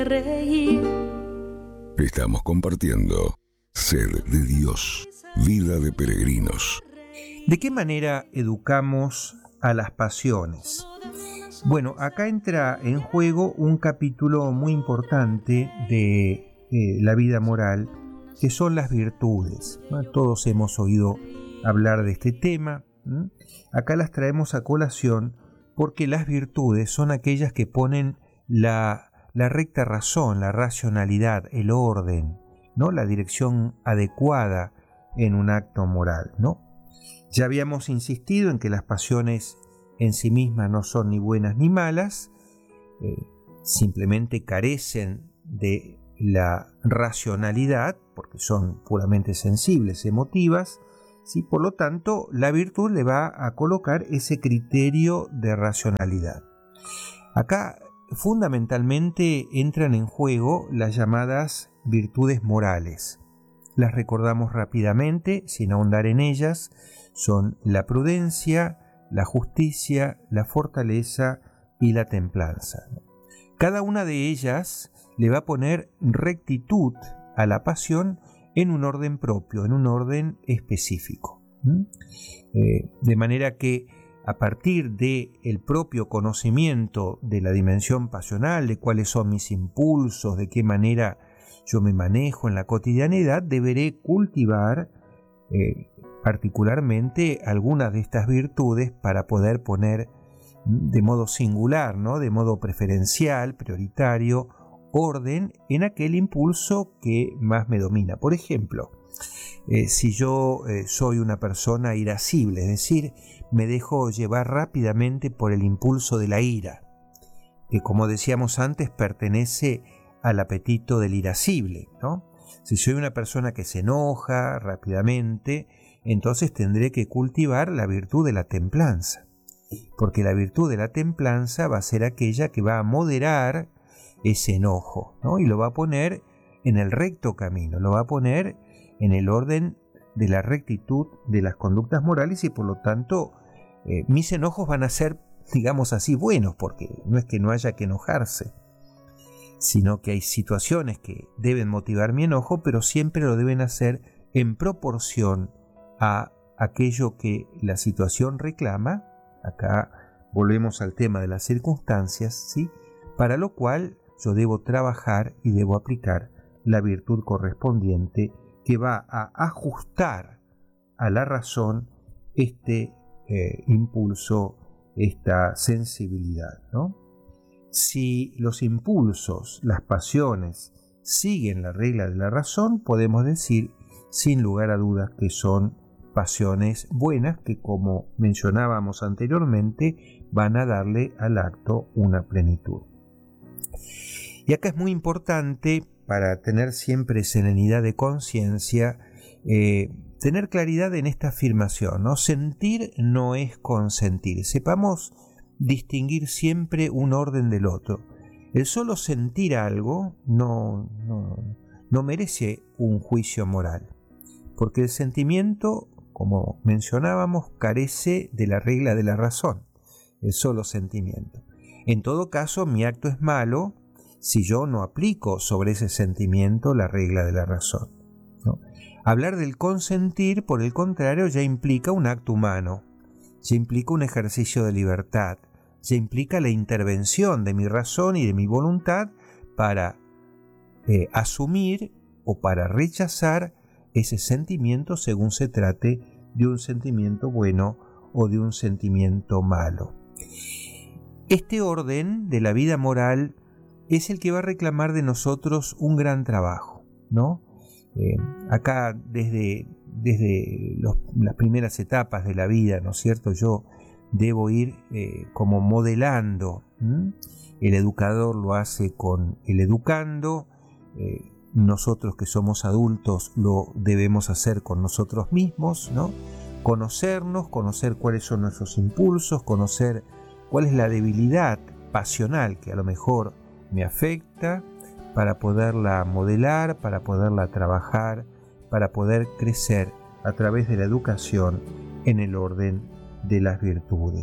reír. Estamos compartiendo Sed de Dios, Vida de Peregrinos. ¿De qué manera educamos a las pasiones? Bueno, acá entra en juego un capítulo muy importante de la vida moral, que son las virtudes. Todos hemos oído hablar de este tema. Acá las traemos a colación porque las virtudes son aquellas que ponen la recta razón, la racionalidad, el orden, ¿no? La dirección adecuada en un acto moral, ¿no? Ya habíamos insistido en que las pasiones en sí mismas no son ni buenas ni malas, simplemente carecen de la racionalidad, porque son puramente sensibles, emotivas, ¿sí? Por lo tanto, la virtud le va a colocar ese criterio de racionalidad. Acá, fundamentalmente, entran en juego las llamadas virtudes morales. Las recordamos rápidamente, sin ahondar en ellas. Son la prudencia, la justicia, la fortaleza y la templanza. Cada una de ellas le va a poner rectitud a la pasión en un orden propio, en un orden específico. De manera que a partir del propio conocimiento de la dimensión pasional, de cuáles son mis impulsos, de qué manera yo me manejo en la cotidianidad, deberé cultivar particularmente algunas de estas virtudes para poder poner de modo singular, ¿no? De modo preferencial, prioritario, orden en aquel impulso que más me domina. Por ejemplo, si yo soy una persona irascible, es decir, me dejo llevar rápidamente por el impulso de la ira, que como decíamos antes pertenece al apetito del irascible, ¿no? Si soy una persona que se enoja rápidamente, entonces tendré que cultivar la virtud de la templanza, porque la virtud de la templanza va a ser aquella que va a moderar ese enojo, ¿no? Y lo va a poner en el recto camino, lo va a poner en el orden de la rectitud de las conductas morales, y por lo tanto mis enojos van a ser, digamos así, buenos, porque no es que no haya que enojarse, sino que hay situaciones que deben motivar mi enojo, pero siempre lo deben hacer en proporción a aquello que la situación reclama. Acá volvemos al tema de las circunstancias, ¿sí? Para lo cual yo debo trabajar y debo aplicar la virtud correspondiente que va a ajustar a la razón este impulso, esta sensibilidad, ¿no? Si los impulsos, las pasiones, siguen la regla de la razón, podemos decir sin lugar a dudas que son pasiones buenas que, como mencionábamos anteriormente, van a darle al acto una plenitud. Y acá es muy importante, para tener siempre serenidad de conciencia, tener claridad en esta afirmación, ¿no? Sentir no es consentir. Sepamos distinguir siempre un orden del otro. El solo sentir algo no merece un juicio moral, porque el sentimiento, como mencionábamos, carece de la regla de la razón, el solo sentimiento. En todo caso, mi acto es malo si yo no aplico sobre ese sentimiento la regla de la razón, ¿no? Hablar del consentir, por el contrario, ya implica un acto humano, ya implica un ejercicio de libertad, ya implica la intervención de mi razón y de mi voluntad para asumir o para rechazar ese sentimiento según se trate de un sentimiento bueno o de un sentimiento malo. Este orden de la vida moral es el que va a reclamar de nosotros un gran trabajo, ¿no? Acá desde las primeras etapas de la vida, ¿no es cierto?, yo debo ir como modelando. El educador lo hace con el educando, nosotros que somos adultos lo debemos hacer con nosotros mismos, ¿no? Conocernos, conocer cuáles son nuestros impulsos, conocer cuál es la debilidad pasional que a lo mejor me afecta, para poderla modelar, para poderla trabajar, para poder crecer a través de la educación en el orden de las virtudes.